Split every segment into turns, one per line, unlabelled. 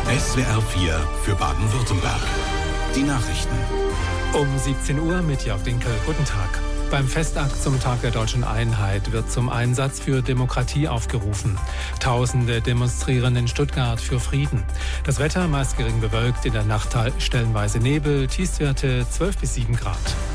SWR 4 für Baden-Württemberg. Die Nachrichten.
Um 17 Uhr mit Jörg Dinkel. Guten Tag. Beim Festakt zum Tag der Deutschen Einheit wird zum Einsatz für Demokratie aufgerufen. Tausende demonstrieren in Stuttgart für Frieden. Das Wetter meist gering bewölkt, in der Nacht stellenweise Nebel, Tiefstwerte 12 bis 7 Grad.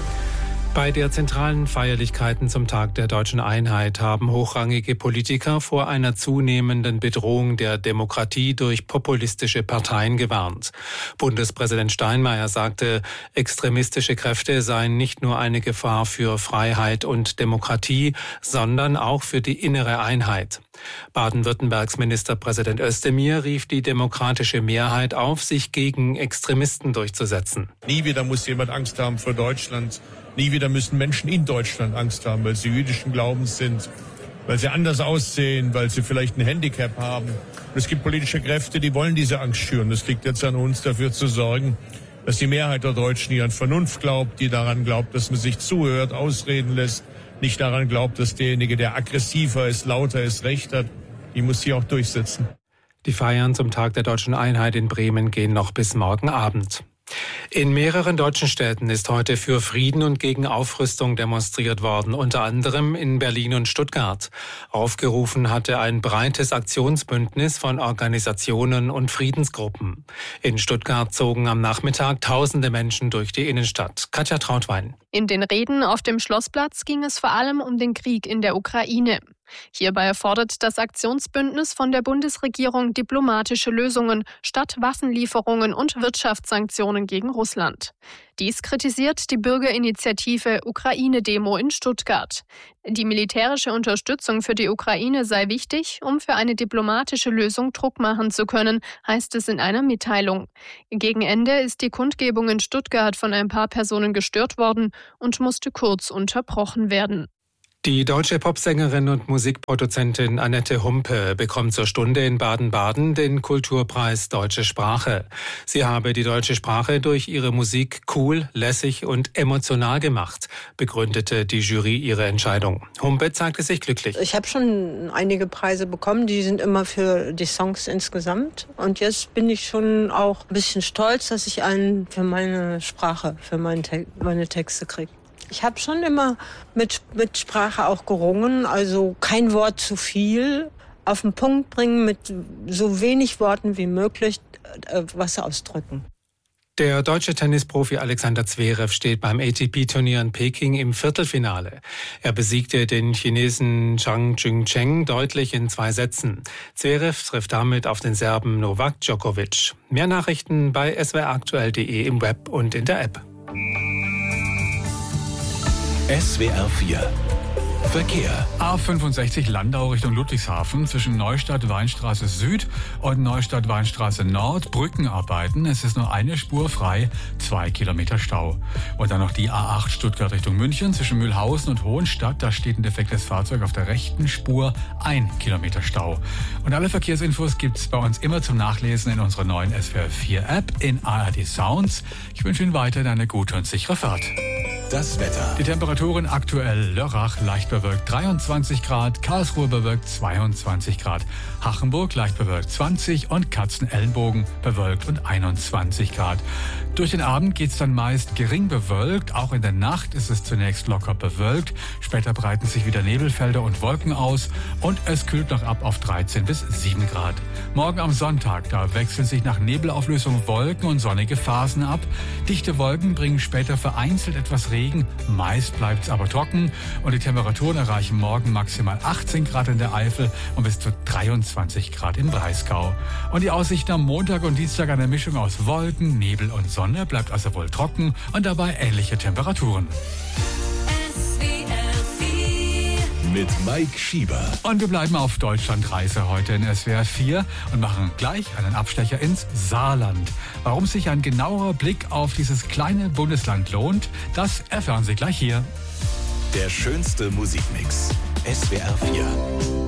Bei der zentralen Feierlichkeiten zum Tag der Deutschen Einheit haben hochrangige Politiker vor einer zunehmenden Bedrohung der Demokratie durch populistische Parteien gewarnt. Bundespräsident Steinmeier sagte, extremistische Kräfte seien nicht nur eine Gefahr für Freiheit und Demokratie, sondern auch für die innere Einheit. Baden-Württembergs Ministerpräsident Özdemir rief die demokratische Mehrheit auf, sich gegen Extremisten durchzusetzen.
Nie wieder muss jemand Angst haben vor Deutschland. Nie wieder müssen Menschen in Deutschland Angst haben, weil sie jüdischen Glaubens sind, weil sie anders aussehen, weil sie vielleicht ein Handicap haben. Und es gibt politische Kräfte, die wollen diese Angst schüren. Es liegt jetzt an uns, dafür zu sorgen, dass die Mehrheit der Deutschen, die an Vernunft glaubt, die daran glaubt, dass man sich zuhört, ausreden lässt, nicht daran glaubt, dass derjenige, der aggressiver ist, lauter ist, Recht hat, die muss sich auch durchsetzen.
Die Feiern zum Tag der Deutschen Einheit in Bremen gehen noch bis morgen Abend. In mehreren deutschen Städten ist heute für Frieden und gegen Aufrüstung demonstriert worden, unter anderem in Berlin und Stuttgart. Aufgerufen hatte ein breites Aktionsbündnis von Organisationen und Friedensgruppen. In Stuttgart zogen am Nachmittag tausende Menschen durch die Innenstadt. Katja Trautwein.
In den Reden auf dem Schlossplatz ging es vor allem um den Krieg in der Ukraine. Hierbei fordert das Aktionsbündnis von der Bundesregierung diplomatische Lösungen statt Waffenlieferungen und Wirtschaftssanktionen gegen Russland. Dies kritisiert die Bürgerinitiative Ukraine-Demo in Stuttgart. Die militärische Unterstützung für die Ukraine sei wichtig, um für eine diplomatische Lösung Druck machen zu können, heißt es in einer Mitteilung. Gegen Ende ist die Kundgebung in Stuttgart von ein paar Personen gestört worden und musste kurz unterbrochen werden.
Die deutsche Popsängerin und Musikproduzentin Annette Humpe bekommt zur Stunde in Baden-Baden den Kulturpreis Deutsche Sprache. Sie habe die deutsche Sprache durch ihre Musik cool, lässig und emotional gemacht, begründete die Jury ihre Entscheidung. Humpe zeigte sich glücklich.
Ich habe schon einige Preise bekommen, die sind immer für die Songs insgesamt. Und jetzt bin ich schon auch ein bisschen stolz, dass ich einen für meine Sprache, für meine Texte kriege. Ich habe schon immer mit Sprache auch gerungen, also kein Wort zu viel, auf den Punkt bringen, mit so wenig Worten wie möglich was ausdrücken.
Der deutsche Tennisprofi Alexander Zverev steht beim ATP-Turnier in Peking im Viertelfinale. Er besiegte den Chinesen Zhang Jingcheng deutlich in 2 Sätzen. Zverev trifft damit auf den Serben Novak Djokovic. Mehr Nachrichten bei swraktuell.de im Web und in der App.
SWR 4 Verkehr.
A65 Landau Richtung Ludwigshafen zwischen Neustadt-Weinstraße Süd und Neustadt-Weinstraße Nord Brückenarbeiten. Es ist nur eine Spur frei, 2 Kilometer Stau. Und dann noch die A8 Stuttgart Richtung München zwischen Mühlhausen und Hohenstadt. Da steht ein defektes Fahrzeug auf der rechten Spur, 1 Kilometer Stau. Und alle Verkehrsinfos gibt's bei uns immer zum Nachlesen in unserer neuen SWR 4 App in ARD Sounds. Ich wünsche Ihnen weiterhin eine gute und sichere Fahrt.
Das Wetter.
Die Temperaturen aktuell: Lörrach leicht bewölkt 23 Grad, Karlsruhe bewölkt 22 Grad, Hachenburg leicht bewölkt 20 und Katzenelnbogen bewölkt und 21 Grad. Durch den Abend geht's dann meist gering bewölkt, auch in der Nacht ist es zunächst locker bewölkt, später breiten sich wieder Nebelfelder und Wolken aus und es kühlt noch ab auf 13 bis 7 Grad. Morgen am Sonntag, da wechseln sich nach Nebelauflösung Wolken und sonnige Phasen ab. Dichte Wolken bringen später vereinzelt etwas Regen, meist bleibt's aber trocken und die Temperaturen erreichen morgen maximal 18 Grad in der Eifel und bis zu 23 Grad im Breisgau. Und die Aussichten am Montag und Dienstag eine Mischung aus Wolken, Nebel und Sonne, bleibt also wohl trocken und dabei ähnliche Temperaturen.
Mit Mike Schieber.
Und wir bleiben auf Deutschlandreise heute in SWR 4 und machen gleich einen Abstecher ins Saarland. Warum sich ein genauerer Blick auf dieses kleine Bundesland lohnt, das erfahren Sie gleich hier.
Der schönste Musikmix. SWR 4.